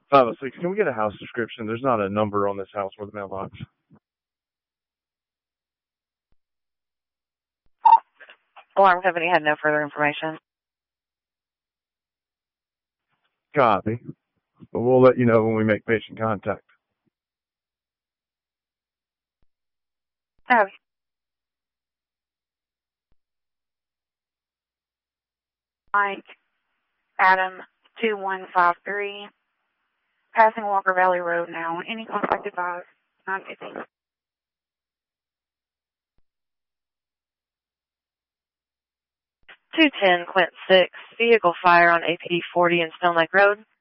506, can we get a house description? There's not a number on this house or the mailbox. Alarm company had no further information. Copy. But we'll let you know when we make patient contact. Okay. Mike, Adam, 2153, passing Walker Valley Road now. Any contact advised? 950. 210 Quint 6, vehicle fire on APD 40 and Stone Lake Road.